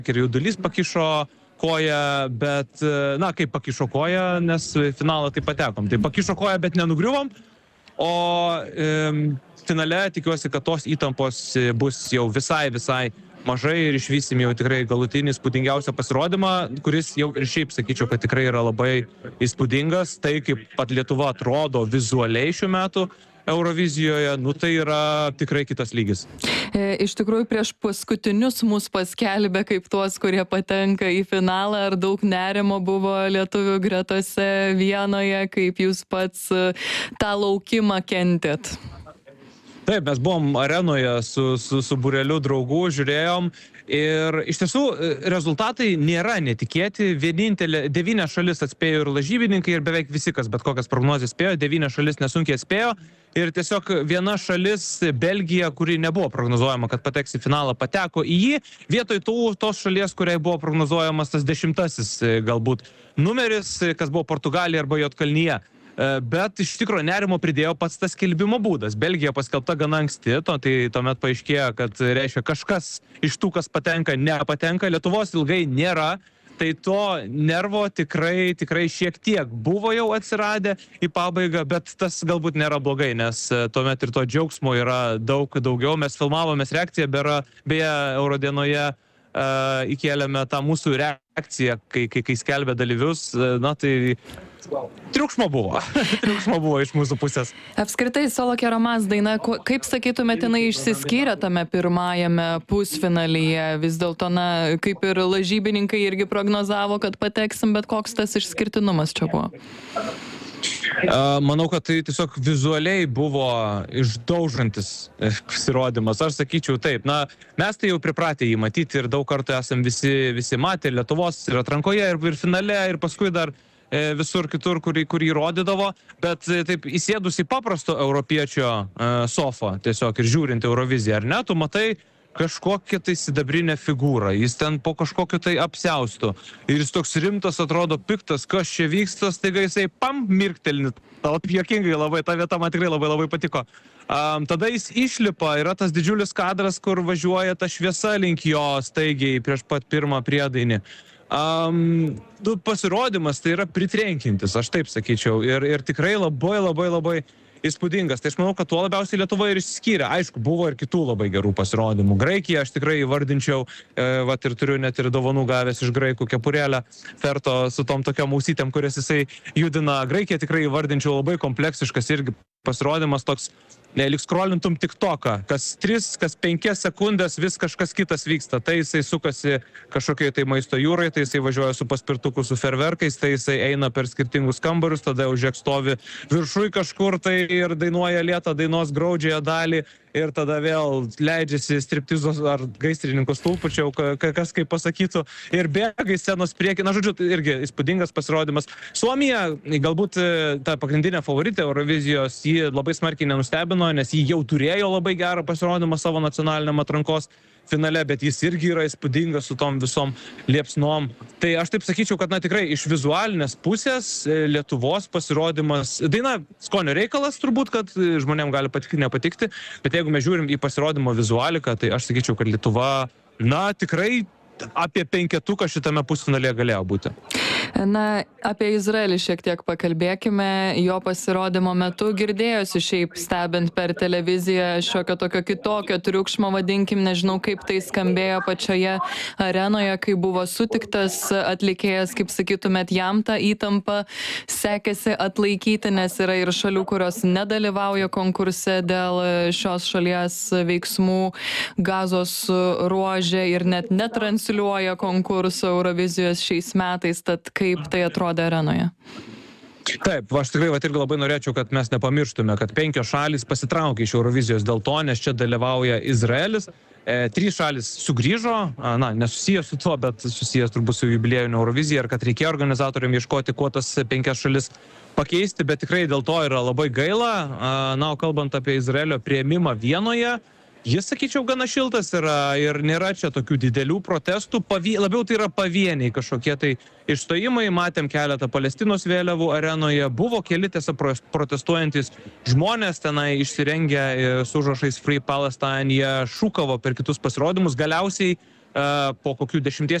ir Jaudulys pakišo koją, bet, kaip pakišo koją, nes finalą tai patekom. Tai pakišo koją, bet nenugriuvom, o finale tikiuosi, kad tos įtampos bus jau visai mažai ir išvysim jau tikrai galutinį įspūdingiausią pasirodymą, kuris jau ir šiaip sakyčiau, kad tikrai yra labai įspūdingas. Tai kaip pat Lietuva atrodo vizualiai šių metų Eurovizijoje, tai yra tikrai kitas lygis. Iš tikrųjų, prieš paskutinius mus paskelbė kaip tuos, kurie patenka į finalą, ar daug nerimo buvo lietuvių gretose Vienoje, kaip jūs pats tą laukimą kentėt? Taip, mes buvom arenoje su būreliu draugų, žiūrėjom ir iš tiesų rezultatai nėra netikėti. Vienintelė 9 šalis atspėjo ir lažybininkai ir beveik visi, kas bet kokias prognozes spėjo, 9 šalis nesunkiai atspėjo ir tiesiog viena šalis, Belgija, kuri nebuvo prognozuojama, kad pateks į finalą, pateko į jį, vietoj tos šalies, kuriai buvo prognozuojamas tas 10-asis galbūt numeris, kas buvo Portugalija arba Juodkalnija. Bet iš tikrųjų nerimo pridėjo pats tas skelbimo būdas. Belgija paskelbta gana anksti, tai tuomet paaiškėjo, kad reiškia kažkas iš tų, kas patenka, nepatenka. Lietuvos ilgai nėra, tai to nervo tikrai šiek tiek buvo jau atsiradę į pabaigą, bet tas galbūt nėra blogai, nes tuomet ir to džiaugsmo yra daug daugiau. Mes filmavomės reakciją, beje, Eurodienoje įkėlėme tą mūsų reakciją, kai skelbė dalyvius, tai triukšmo buvo. Triukšmo buvo iš mūsų pusės. Apskritai, Solo Keromas daina, kaip sakytumėte, jinai išsiskyrė tame pirmajame pusfinalyje? Vis dėlto, kaip ir lažybininkai irgi prognozavo, kad pateksim, bet koks tas išskirtinumas čia buvo? Manau, kad tai tiesiog vizualiai buvo išdaužantis pasirodymas. Aš sakyčiau taip, mes tai jau pripratę jį matyti ir daug kartų esam visi matę Lietuvos ir atrankoje, ir finale, ir paskui dar visur kitur, kur jį rodydavo, bet taip įsėdus į paprasto europiečio sofą tiesiog ir žiūrint Euroviziją, ar ne, tu matai kažkokią tai sidabrinę figūrą, jis ten po kažkokiu tai apsiaustu ir jis toks rimtas, atrodo piktas, kas čia vyksta, staiga jisai mirktelni, juokingai labai, ta vieta man tikrai labai patiko. Tada jis išlipa, yra tas didžiulis kadras, kur važiuoja ta šviesa link jo staigiai prieš pat pirmą priedainį. Pasirodymas tai yra pritrenkintis, aš taip sakyčiau, ir tikrai labai įspūdingas. Tai aš manau, kad tuo labiausiai Lietuva ir išsiskyrė. Aišku, buvo ir kitų labai gerų pasirodymų. Graikija aš tikrai įvardinčiau, ir turiu net ir dovanų gavęs iš graikų kepurėlę Ferto su tom tokiom ausytėm, kurias jisai judina. Graikiją tikrai įvardinčiau labai kompleksiškas irgi pasirodymas toks, lyg skrolintum TikToką, kas 3, kas 5 sekundės vis kažkas kitas vyksta. Tai jisai sukasi kažkokiai tai maisto jūrai, tai jisai važiuoja su paspirtuku su ferverkais, tai jisai eina per skirtingus kambarius, tada jau žiūrėk stovi viršui kažkur tai ir dainuoja lėtą dainos graudžiąją dalį ir tada vėl leidžiasi striptizos ar gaisrininko stulpučiau, kas kaip pasakytų, ir bėga į scenos priekį. Žodžiu, irgi įspūdingas pasirodymas. Suomija, galbūt ta pagrindinė favoritė Eurovizijos, ji labai smarkiai nenustebino, nes ji jau turėjo labai gerą pasirodymą savo nacionaliniam atrankos finale, bet jis irgi yra įspūdingas su tom visom liepsnom. Tai aš taip sakyčiau, kad tikrai iš vizualinės pusės Lietuvos pasirodymas, daina skonio reikalas turbūt, kad žmonėm gali patikti, nepatikti, bet jeigu mes žiūrim į pasirodymo vizualiką, tai aš sakyčiau, kad Lietuva, tikrai apie 5 šitame pusfinalyje galėjo būti. Apie Izraelį šiek tiek pakalbėkime. Jo pasirodymo metu girdėjosi šiaip stebint per televiziją šiokio tokio kitokio triukšmo, vadinkim, nežinau kaip tai skambėjo pačioje arenoje, kai buvo sutiktas atlikėjas, kaip sakytumėt, jam tą įtampą sekėsi atlaikyti, nes yra ir šalių, kurios nedalyvauja konkurse dėl šios šalies veiksmų Gazos ruože ir net netransliuoja konkurso Eurovizijos šiais metais, tad kaip tai atrodė arenoje? Taip, aš tikrai irgi labai norėčiau, kad mes nepamirštume, kad 5 šalys pasitraukė iš Eurovizijos dėl to, nes čia dalyvauja Izraelis. 3 šalis sugrįžo, nesusijęs su tuo, bet susijęs turbūt su jubiliejiniu Eurovizija ir kad reikėjo organizatoriam ieškoti, kuo tas 5 šalis pakeisti, bet tikrai dėl to yra labai gaila. O kalbant apie Izraelio priėmimą Vienoje, jis, sakyčiau, gana šiltas yra ir nėra čia tokių didelių protestų, labiau tai yra pavieniai kažkokie tai išstojimai, matėm keletą Palestinos vėliavų arenoje, buvo keli tiesa protestuojantis žmonės tenai išsirengę su užrašais Free Palestine, jie šūkavo per kitus pasirodymus, galiausiai po kokių 10